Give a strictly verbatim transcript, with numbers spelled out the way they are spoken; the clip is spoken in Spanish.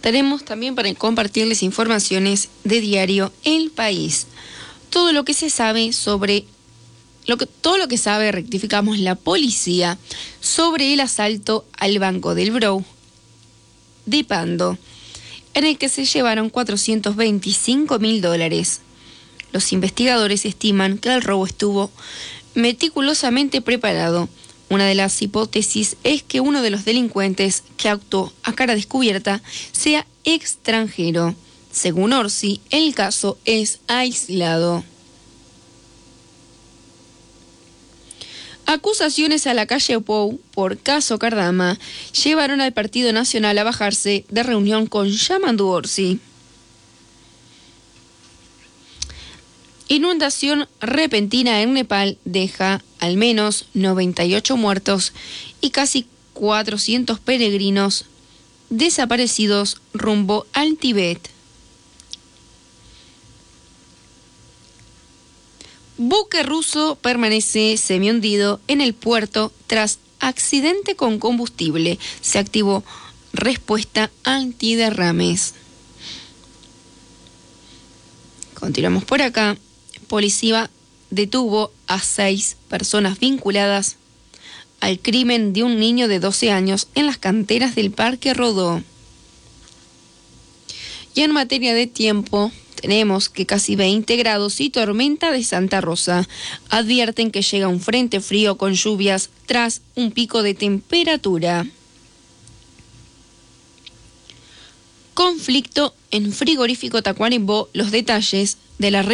Tenemos también para compartirles informaciones de diario El País. Todo lo que se sabe sobre, lo que, todo lo que sabe, rectificamos, la policía sobre el asalto al Banco del Brou de Pando, en el que se llevaron cuatrocientos veinticinco mil dólares. Los investigadores estiman que el robo estuvo meticulosamente preparado. Una de las hipótesis es que uno de los delincuentes que actuó a cara descubierta sea extranjero. Según Orsi, el caso es aislado. Acusaciones a la calle Pou por caso Cardama llevaron al Partido Nacional a bajarse de reunión con Yamandu Orsi. Inundación repentina en Nepal deja al menos noventa y ocho muertos y casi cuatrocientos peregrinos desaparecidos rumbo al Tíbet. Buque ruso permanece semihundido en el puerto tras accidente con combustible. Se activó respuesta antiderrames. Continuamos por acá. Policía detuvo a seis personas vinculadas al crimen de un niño de doce años en las canteras del Parque Rodó. Y en materia de tiempo, tenemos que casi veinte grados y tormenta de Santa Rosa. Advierten que llega un frente frío con lluvias tras un pico de temperatura. Conflicto en frigorífico Tacuarembó. Los detalles de la